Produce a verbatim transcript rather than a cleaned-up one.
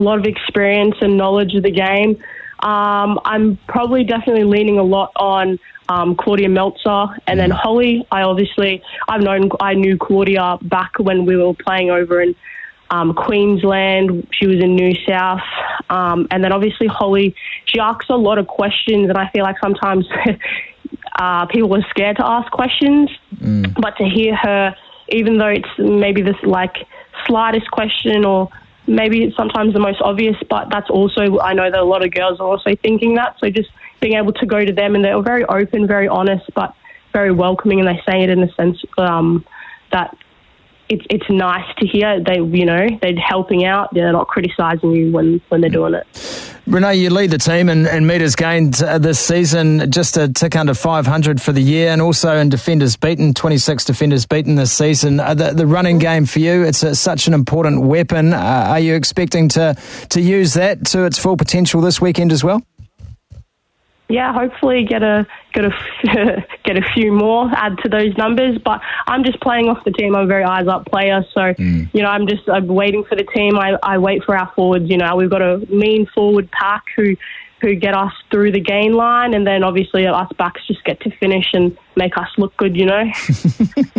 a lot of experience and knowledge of the game. Um, I'm probably definitely leaning a lot on um, Claudia Meltzer, and then Holly. I obviously I've known I knew Claudia back when we were playing over in um, Queensland. She was in New South, um, and then obviously Holly. She asks a lot of questions, and I feel like sometimes uh, people are scared to ask questions. Mm. But to hear her, even though it's maybe this like slightest question or maybe it's sometimes the most obvious, but that's also, I know that a lot of girls are also thinking that. So just being able to go to them, and they're very open, very honest, but very welcoming, and they say it in a sense um, that it's it's nice to hear. They, you know, they're helping out. They're not criticising you when, when they're doing it. Renee, you lead the team in, in metres gained uh, this season, just a tick under five hundred for the year, and also in defenders beaten, twenty-six defenders beaten this season. Uh, the, the running game for you, it's a, such an important weapon. Uh, are you expecting to, to use that to its full potential this weekend as well? Yeah, hopefully get a get a get a few more, add to those numbers. But I'm just playing off the team. I'm a very eyes up player, so mm. you know I'm just I'm waiting for the team. I, I wait for our forwards. You know we've got a mean forward pack who who get us through the gain line, and then obviously us backs just get to finish and make us look good. You know.